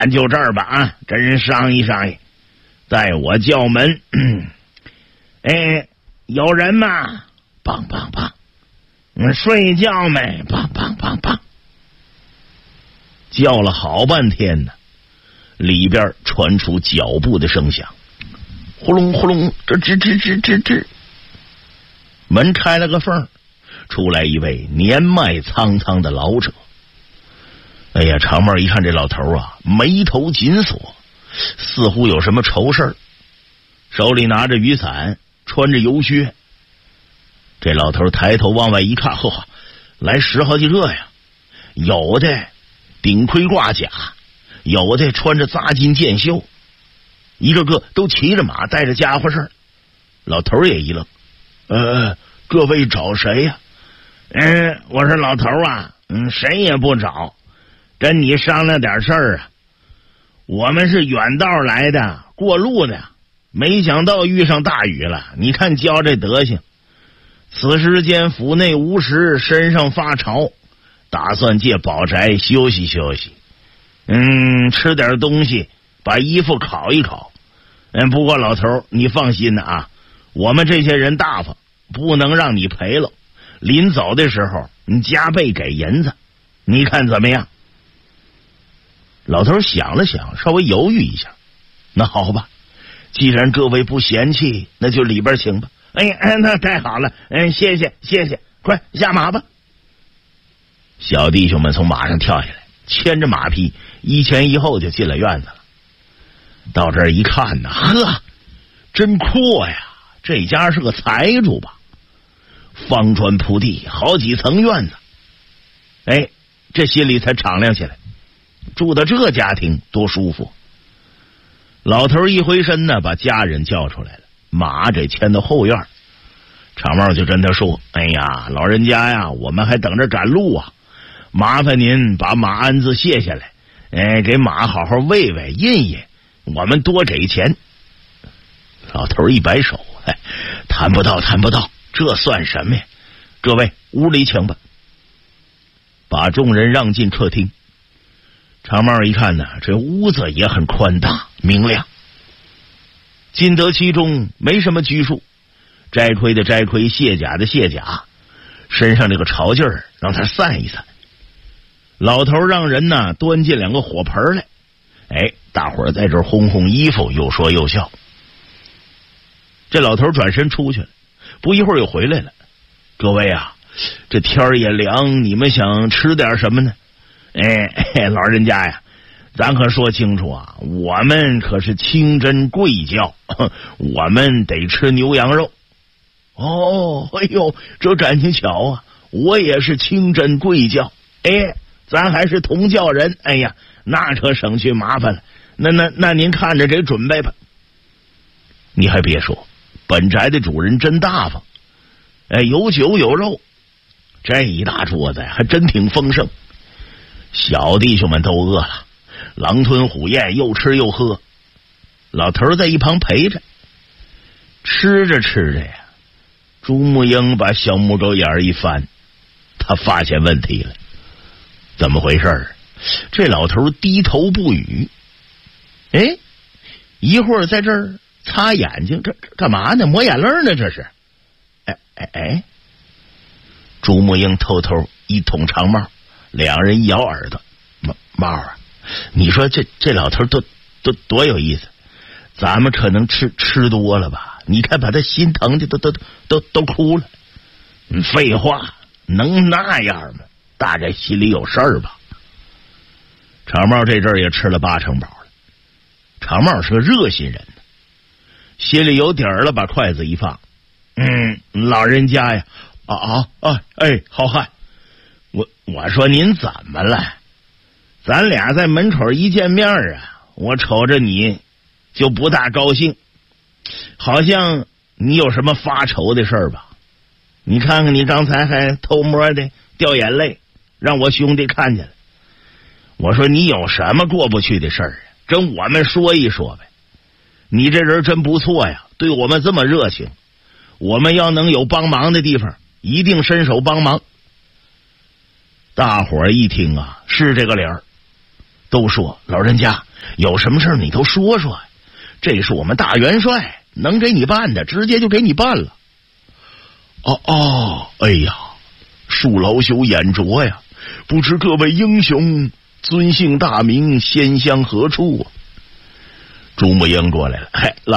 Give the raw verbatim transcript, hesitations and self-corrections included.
俺就这儿吧啊，跟人商议商议，待我叫门。哎，有人吗？梆梆梆，嗯，睡觉没？梆梆梆梆，叫了好半天呢，里边传出脚步的声响，呼隆呼隆，吱吱吱吱吱吱，门开了个缝，出来一位年迈苍苍的老者。哎呀，长帽一看这老头啊，眉头紧锁，似乎有什么愁事儿，手里拿着雨伞，穿着油靴。这老头抬头往外一看，呵，来十好几个呀，有的顶盔挂甲，有的穿着扎金箭袖，一个个都骑着马，带着家伙事儿。老头也一愣，呃，各位找谁呀？嗯，我说老头啊，嗯，谁也不找，跟你商量点事儿啊。我们是远道来的，过路的，没想到遇上大雨了。你看教这德行，此时间府内无食，身上发潮，打算借宝宅休息休息。嗯，吃点东西，把衣服烤一烤。嗯，不过老头你放心的啊，我们这些人大方，不能让你赔了。临走的时候，你加倍给银子，你看怎么样？老头想了想，稍微犹豫一下，那好吧，既然各位不嫌弃，那就里边请吧。哎哎，那太好了，嗯，谢谢谢谢，快下马吧。小弟兄们从马上跳下来，牵着马匹，一前一后就进了院子了。到这儿一看呢，呵，真阔呀！这家是个财主吧？方砖铺地，好几层院子。哎，这心里才敞亮起来，住到这家庭多舒服。老头一回身呢，把家人叫出来了，马这牵到后院。长帽就跟他说：“哎呀，老人家呀，我们还等着赶路啊，麻烦您把马鞍子卸下来，哎，给马好好喂喂印印，我们多给钱。”老头一摆手：“哎，谈不到，谈不到，这算什么呀？各位屋里请吧。”把众人让进客厅。长帽一看呢，这屋子也很宽大明亮，进得其中没什么拘束，摘盔的摘盔，卸甲的卸甲，身上这个潮劲儿让他散一散。老头让人呢端进两个火盆来，哎，大伙儿在这儿烘烘衣服，又说又笑。这老头转身出去了，不一会儿又回来了。各位啊，这天儿也凉，你们想吃点什么呢？哎，老人家呀，咱可说清楚啊，我们可是清真贵教，我们得吃牛羊肉。哦，哎呦，这感情巧啊，我也是清真贵教，哎，咱还是同教人。哎呀，那可省去麻烦了。那那那您看着这准备吧。你还别说，本宅的主人真大方，哎，有酒有肉，这一大桌子还真挺丰盛。小弟兄们都饿了，狼吞虎咽，又吃又喝。老头在一旁陪着，吃着吃着呀，朱木英把小木狗眼一翻，他发现问题了。怎么回事？这老头低头不语，哎，一会儿在这儿擦眼睛，这干嘛呢？抹眼泪呢？这是？哎哎哎！朱木英偷偷一捅长帽，两人一摇耳朵，帽帽啊，你说这这老头多多多有意思，咱们可能吃吃多了吧？你看把他心疼的都都都都哭了。嗯，废话，能那样吗？大概心里有事儿吧。长帽这阵儿也吃了八成饱了。长帽是个热心人，心里有底儿了，把筷子一放，嗯，老人家呀，啊啊啊，哎，好汉。我我说您怎么了？咱俩在门口一见面啊，我瞅着你就不大高兴，好像你有什么发愁的事儿吧？你看看你刚才还偷摸的掉眼泪，让我兄弟看见了。我说你有什么过不去的事儿啊？跟我们说一说呗。你这人真不错呀，对我们这么热情，我们要能有帮忙的地方，一定伸手帮忙。大伙儿一听啊，是这个理儿，都说老人家有什么事你都说说，这是我们大元帅能给你办的，直接就给你办了。哦哦，哎呀，恕老朽眼拙呀，不知各位英雄尊姓大名，先乡何处？朱木英过来了，嘿，老